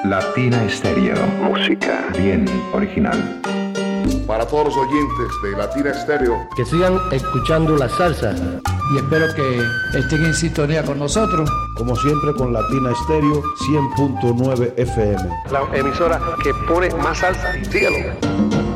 Latina Estéreo. Música bien original. Para todos los oyentes de Latina Estéreo, que sigan escuchando la salsa. Y espero que estén en sintonía con nosotros. Como siempre con Latina Estéreo 100.9 FM. La emisora que pone más salsa. síguelo.